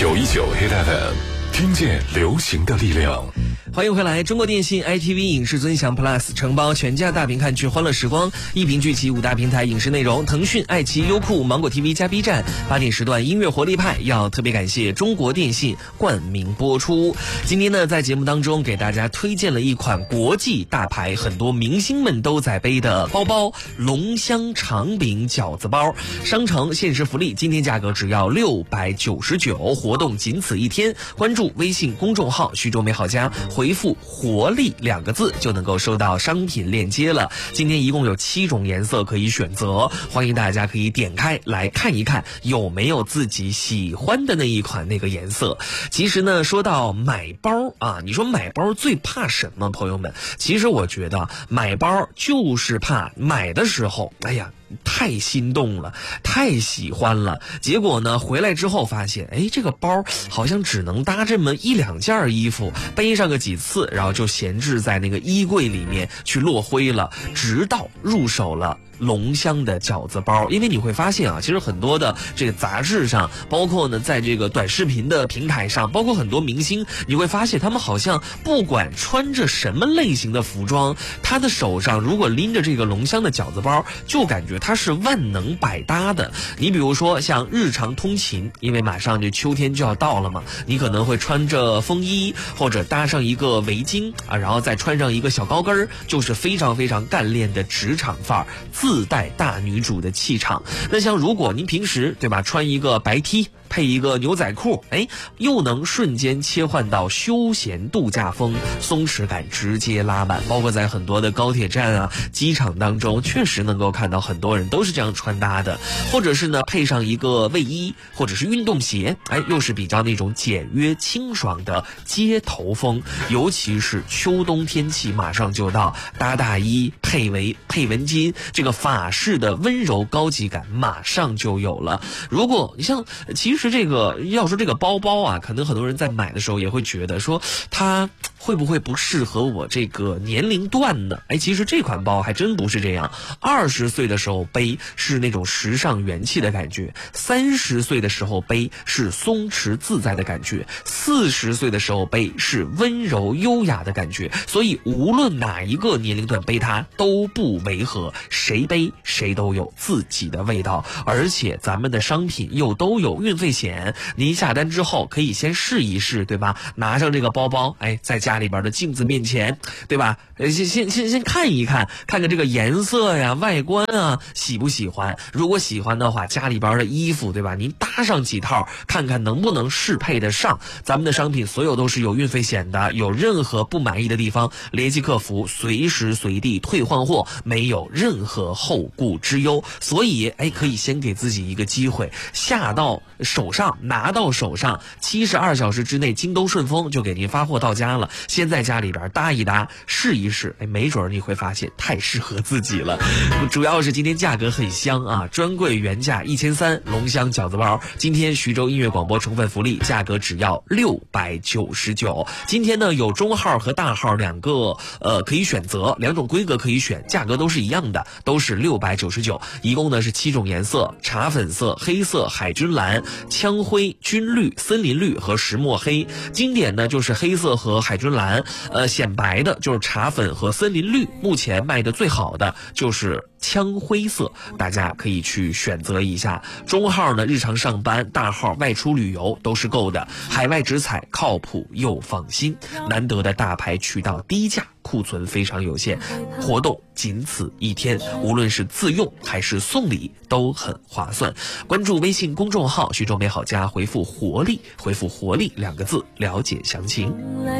919 Hit FM， 听见流行的力量。 欢迎回来，中国电信 ITV 影视尊享 Plus 承包全家大屏看剧欢乐时光，一屏聚集5大平台影视内容，腾讯、爱奇艺、优酷、芒果 TV 加 B 站，8点时段音乐活力派，要特别感谢中国电信冠名播出。今天呢，在节目当中给大家推荐了一款国际大牌，很多明星们都在背的包包——龙香长柄饺子包。商城限时福利，今天价格只要699，活动仅此一天。关注微信公众号徐州美好家，回复活力2个字就能够收到商品链接了。今天一共有7种颜色可以选择，欢迎大家可以点开来看一看有没有自己喜欢的那一款那个颜色。其实呢，说到买包啊，你说买包最怕什么？朋友们，其实我觉得买包就是怕买的时候，哎呀，太心动了，太喜欢了，结果呢回来之后发现，哎，这个包好像只能搭这么1-2件衣服，背上个几次，然后就闲置在那个衣柜里面去落灰了，直到入手了龙香的饺子包。因为你会发现啊，其实很多的这个杂志上，包括呢在这个短视频的平台上，包括很多明星，你会发现他们好像不管穿着什么类型的服装，他的手上如果拎着这个龙香的饺子包，就感觉它是万能百搭的。你比如说像日常通勤，因为马上这秋天就要到了嘛，你可能会穿着风衣或者搭上一个围巾啊，然后再穿上一个小高跟，就是非常非常干练的职场范儿，自带大女主的气场。那像如果您平时对吧，穿一个白 T配一个牛仔裤，哎，又能瞬间切换到休闲度假风，松弛感直接拉满。包括在很多的高铁站啊、机场当中，确实能够看到很多人都是这样穿搭的。或者是呢，配上一个卫衣或者是运动鞋，哎，又是比较那种简约清爽的街头风。尤其是秋冬天气马上就到，搭大衣配围配文巾，这个法式的温柔高级感马上就有了。如果你像，其实这个要说这个包包啊，可能很多人在买的时候也会觉得说它会不会不适合我这个年龄段呢？哎，其实这款包还真不是这样。20岁的时候背是那种时尚元气的感觉，30岁的时候背是松弛自在的感觉，40岁的时候背是温柔优雅的感觉。所以无论哪一个年龄段背它都不违和，谁背谁都有自己的味道。而且咱们的商品又都有运费险，您下单之后可以先试一试，对吧？拿上这个包包，哎，在家里边的镜子面前，对吧？先看一看，看看这个颜色呀、外观啊，喜不喜欢？如果喜欢的话，家里边的衣服，对吧？您搭上几套，看看能不能适配得上。咱们的商品所有都是有运费险的，有任何不满意的地方，联系客服，随时随地退换货，没有任何后顾之忧。所以，哎，可以先给自己一个机会，下到手上，拿到手上，72小时之内，京东顺丰就给您发货到家了。先在家里边搭一搭，试一试，哎，没准你会发现太适合自己了。主要是今天价格很香啊，专柜原价1300，龙香饺子包，今天徐州音乐广播充分福利，价格只要699。今天呢有中号和大号2个可以选择，2种规格可以选，价格都是一样的，都是699。一共呢是7种颜色：茶粉色、黑色、海军蓝、枪灰、军绿、森林绿和石墨黑。经典呢就是黑色和海军蓝，显白的就是茶粉和森林绿。目前卖的最好的就是枪灰色，大家可以去选择一下。中号呢日常上班，大号外出旅游都是够的，海外直采靠谱又放心，难得的大牌渠道低价，库存非常有限，活动仅此一天，无论是自用还是送礼都很划算。关注微信公众号徐州美好家，回复活力，回复活力2个字了解详情。